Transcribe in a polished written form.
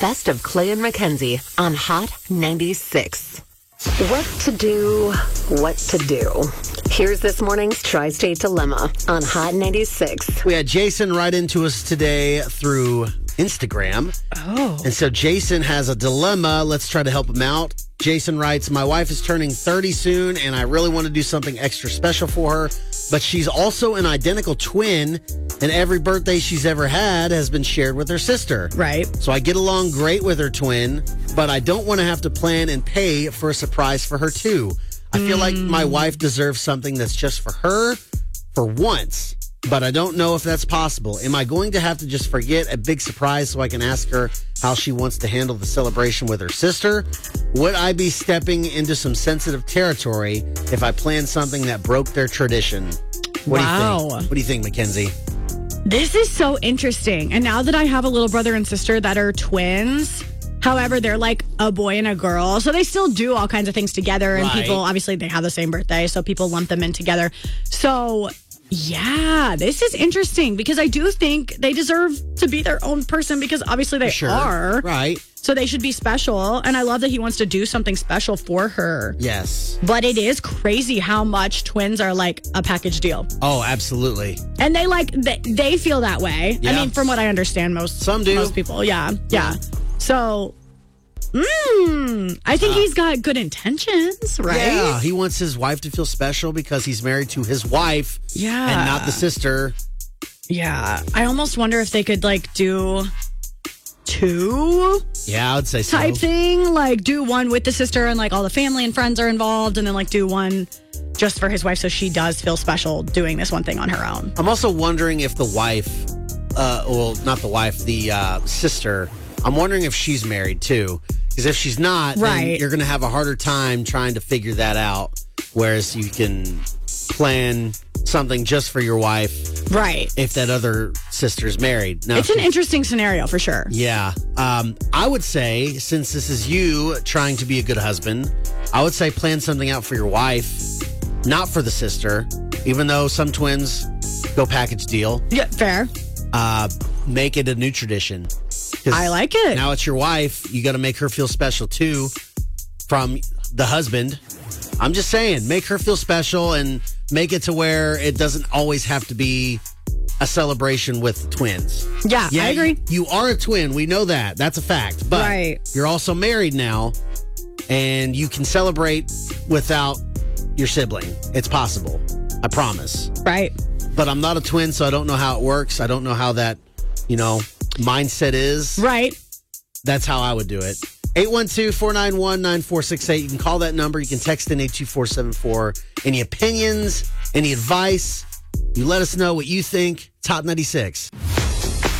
Best of Clay and Mackenzie on Hot 96. What to do, what to do. Here's this morning's Tri-State Dilemma on Hot 96. We had Jason write into us today through Instagram. Oh. And so Jason has a dilemma. Let's try to help him out. Jason writes, my wife is turning 30 soon, and I really want to do something extra special for her. But she's also an identical twin, and every birthday she's ever had has been shared with her sister. Right. So I get along great with her twin, but I don't want to have to plan and pay for a surprise for her, too. I feel like my wife deserves something that's just for her for once, but I don't know if that's possible. Am I going to have to just forget a big surprise so I can ask her how she wants to handle the celebration with her sister? Would I be stepping into some sensitive territory if I planned something that broke their tradition? What do you think? What do you think, Mackenzie? This is so interesting. And now that I have a little brother and sister that are twins, however, they're like a boy and a girl. So they still do all kinds of things together. And Right. people, obviously, they have the same birthday. So people lump them in together. So, yeah, this is interesting because I do think they deserve to be their own person because obviously they are. Right. So they should be special. And I love that he wants to do something special for her. Yes. But it is crazy how much twins are like a package deal. Oh, absolutely. And they feel that way. Yeah. I mean, from what I understand, Some do. most people. Yeah. So, I think he's got good intentions, right? Yeah, he wants his wife to feel special because he's married to his wife Yeah. and not the sister. Yeah. I almost wonder if they could like do two Yeah, I would say so. type thing. Like do one with the sister and like all the family and friends are involved, and then like do one just for his wife so she does feel special doing this one thing on her own. I'm also wondering if the wife, well, not the wife, the sister, I'm wondering if she's married too. Because if she's not, then Right. you're going to have a harder time trying to figure that out. Whereas you can plan something just for your wife Right. if that other sister's married. Now, It's an interesting scenario for sure. yeah. I would say, since this is you trying to be a good husband, I would say plan something out for your wife, not for the sister, even though some twins go package deal. Yeah, fair. Make it a new tradition. 'Cause I like it. Now it's your wife. You got to make her feel special too from the husband. I'm just saying, make her feel special and make it to where it doesn't always have to be a celebration with twins. Yeah, I agree. You are a twin. We know that. That's a fact. But Right. you're also married now, and you can celebrate without your sibling. It's possible. I promise. Right. But I'm not a twin, so I don't know how it works. I don't know how that, mindset is. Right. That's how I would do it. 812-491-9468. You can call that number. You can text in 82474. Any opinions, any advice, you let us know what you think. Top 96.